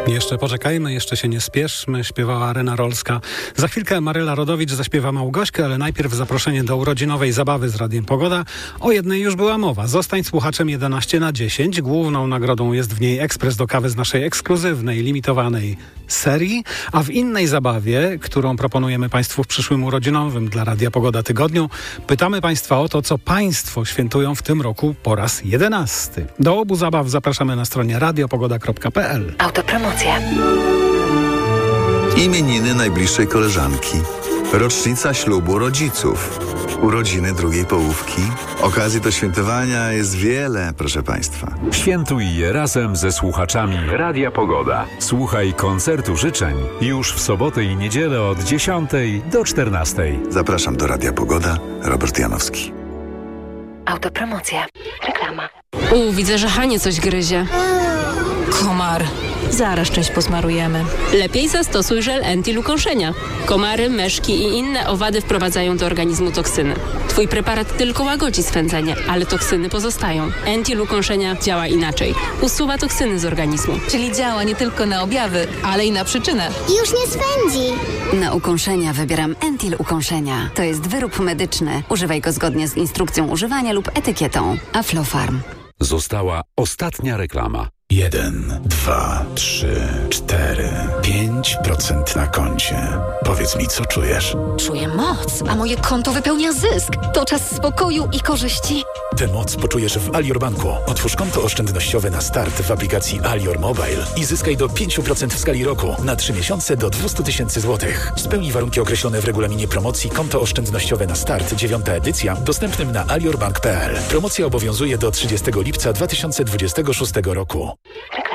Jeszcze poczekajmy, jeszcze się nie spieszmy, śpiewała Rena Rolska. Za chwilkę Maryla Rodowicz zaśpiewa Małgośkę, ale najpierw zaproszenie do urodzinowej zabawy z Radiem Pogoda. O jednej już była mowa. Zostań słuchaczem 11/10. Główną nagrodą jest w niej ekspres do kawy z naszej ekskluzywnej, limitowanej serii. A w innej zabawie, którą proponujemy Państwu w przyszłym urodzinowym dla Radia Pogoda tygodniu, pytamy Państwa o to, co Państwo świętują w tym roku po raz 11. Do obu zabaw zapraszamy na stronie radiopogoda.pl. Autopromocja. Imieniny najbliższej koleżanki, rocznica ślubu rodziców, urodziny drugiej połówki. Okazji do świętowania jest wiele, proszę Państwa. Świętuj je razem ze słuchaczami Radia Pogoda. Słuchaj koncertu życzeń już w sobotę i niedzielę od 10 do 14. Zapraszam do Radia Pogoda, Robert Janowski. Autopromocja. Reklama. Widzę, że Hanie coś gryzie. Komar. Zaraz czymś posmarujemy. Lepiej zastosuj żel Entil ukąszenia. Komary, meszki i inne owady wprowadzają do organizmu toksyny. Twój preparat tylko łagodzi swędzenie, ale toksyny pozostają. Entil ukąszenia działa inaczej. Usuwa toksyny z organizmu. Czyli działa nie tylko na objawy, ale i na przyczynę. Już nie swędzi. Na ukąszenia wybieram Entil ukąszenia. To jest wyrób medyczny. Używaj go zgodnie z instrukcją używania lub etykietą. Aflofarm. Została ostatnia reklama. 1, 2, 3, 4, 5% na koncie. Powiedz mi, co czujesz? Czuję moc, a moje konto wypełnia zysk. To czas spokoju i korzyści. Tę moc poczujesz w Alior Banku. Otwórz konto oszczędnościowe na start w aplikacji Alior Mobile i zyskaj do 5% w skali roku na 3 miesiące do 200 000 złotych. Spełnij warunki określone w regulaminie promocji Konto oszczędnościowe na start 9. edycja, dostępnym na aliorbank.pl. Promocja obowiązuje do 30 lipca 2026 roku.